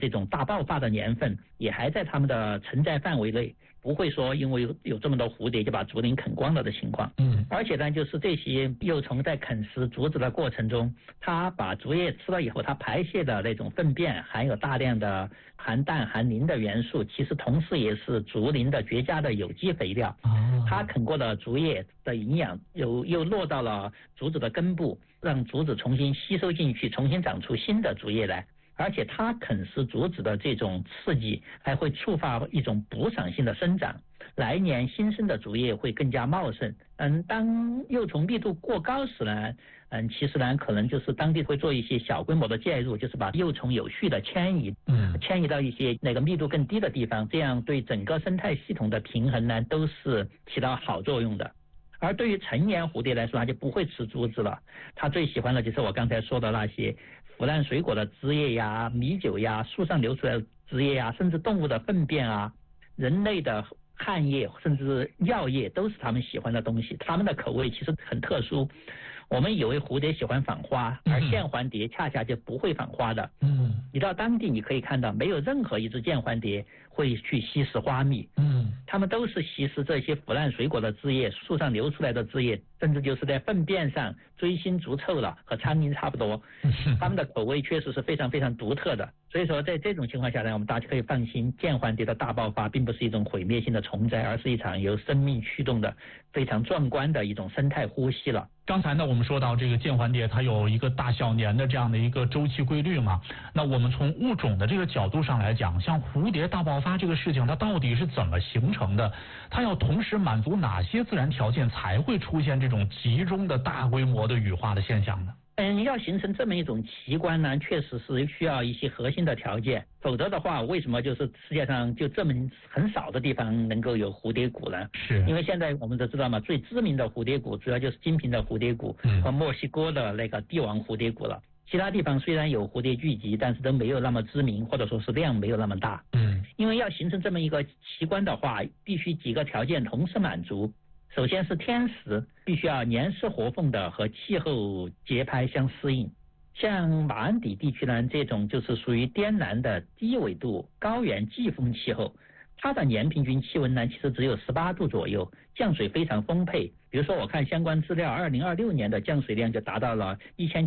这种大爆发的年份也还在它们的存在范围内，不会说因为有这么多蝴蝶就把竹林啃光了的情况。而且呢，就是这些幼虫在啃食竹子的过程中，它把竹叶吃了以后，它排泄的那种粪便含有大量的含氮含磷的元素，其实同时也是竹林的绝佳的有机肥料。它啃过的竹叶的营养又落到了竹子的根部，让竹子重新吸收进去，重新长出新的竹叶来。而且它啃食竹子的这种刺激还会触发一种补偿性的生长，来年新生的竹叶会更加茂盛。当幼虫密度过高时呢，其实呢可能就是当地会做一些小规模的介入，就是把幼虫有序的迁移到一些那个密度更低的地方，这样对整个生态系统的平衡呢都是起到好作用的。而对于成年蝴蝶来说，它就不会吃竹子了，它最喜欢的就是我刚才说的那些腐烂水果的汁液呀、米酒呀、树上流出来的汁液呀，甚至动物的粪便啊、人类的汗液甚至尿液都是它们喜欢的东西。它们的口味其实很特殊，我们以为蝴蝶喜欢访花，而键环蝶恰恰就不会访花的。你到当地你可以看到，没有任何一只键环蝶会去吸食花蜜。它们都是吸食这些腐烂水果的汁液、树上流出来的汁液，甚至就是在粪便上追星逐臭了，和苍蝇差不多。它们的口味确实是非常非常独特的。所以说在这种情况下呢，我们大家可以放心，键环蝶的大爆发并不是一种毁灭性的虫灾，而是一场由生命驱动的非常壮观的一种生态呼吸了。 刚才呢，我们说到这个键环蝶，它有一个大小年的这样的一个周期规律嘛。那我们从物种的这个角度上来讲，像蝴蝶大爆发这个事情，它到底是怎么形成的？它要同时满足哪些自然条件才会出现这种集中的大规模的羽化的现象呢？ 要形成这么一种奇观呢，确实是需要一些核心的条件，否则的话，为什么就是世界上就这么很少的地方能够有蝴蝶谷呢？ 是因为现在我们都知道嘛，最知名的蝴蝶谷主要就是金平的蝴蝶谷和墨西哥的那个帝王蝴蝶谷了。其他地方虽然有蝴蝶聚集，但是都没有那么知名，或者说是量没有那么大。因为要形成这么一个奇观的话，必须几个条件同时满足。首先是天时，必须要年湿活凤的和气候节拍相适应。像马鞍底地区呢，这种就是属于滇南的低纬度高原季风气候，它的年平均气温呢其实只有18度左右，降水非常丰沛。比如说我看相关资料，2026年的降水量就达到了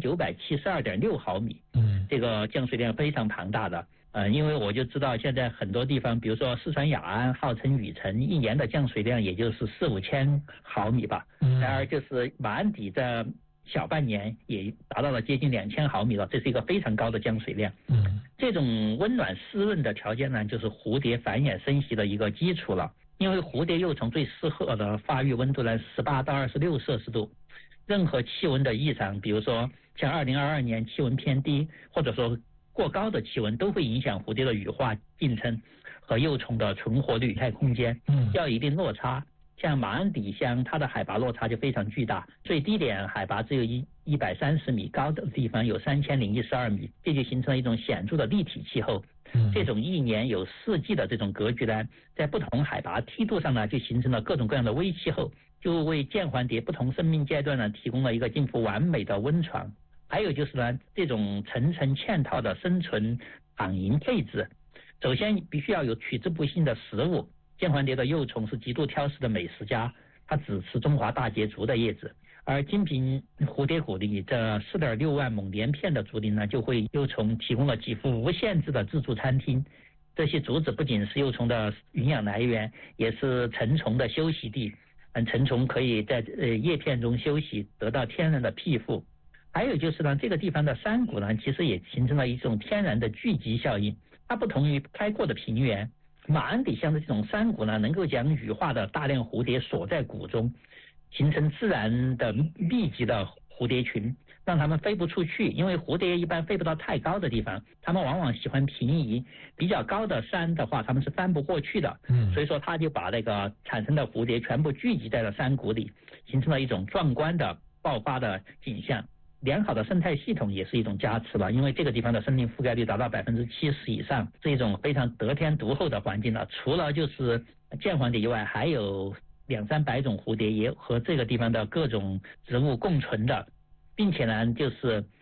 1972.6毫米，这个降水量非常庞大的。因为我就知道现在很多地方，比如说四川雅安号称雨城，一年的降水量也就是4-5千毫米吧。然而就是马鞍底的小半年也达到了接近2000毫米了，这是一个非常高的降水量。这种温暖湿润的条件呢，就是蝴蝶繁衍生息的一个基础了。因为蝴蝶幼虫最适合的发育温度呢18到26摄氏度，任何气温的异常，比如说像2022年气温偏低，或者说过高的气温，都会影响蝴蝶的羽化进程和幼虫的存活率、态空间要有一定落差。像马鞍底乡，它的海拔落差就非常巨大，最低点海拔只有130米，高的地方有3012米，这就形成了一种显著的立体气候。这种一年有4季的这种格局呢，在不同海拔梯度上呢，就形成了各种各样的微气候，就为键环蝶不同生命阶段呢提供了一个近乎完美的温床。还有就是呢，这种层层嵌套的生存躺营配置，首先必须要有取之不尽的食物。键环蝶的幼虫是极度挑食的美食家，它只吃中华大节竹的叶子，而金平蝴蝶谷里这4.6万亩连片的竹林呢，就为幼虫提供了几乎无限制的自助餐厅。这些竹子不仅是幼虫的营养来源，也是成虫的休息地。成虫可以在叶片中休息，得到天然的庇护。还有就是呢，这个地方的山谷呢，其实也形成了一种天然的聚集效应。它不同于开阔的平原，马鞍底乡的这种山谷呢，能够将羽化的大量蝴蝶锁在谷中，形成自然的密集的蝴蝶群，让它们飞不出去。因为蝴蝶一般飞不到太高的地方，它们往往喜欢平移，比较高的山的话，它们是翻不过去的。所以说它就把那个产生的蝴蝶全部聚集在了山谷里，形成了一种壮观的爆发的景象。良好的生态系统也是一种加持了，因为这个地方的森林覆盖率达到70%以上，是一种非常得天独厚的环境了。除了就是键环蝶以外，还有200-300种蝴蝶也和这个地方的各种植物共存的，并且呢，就是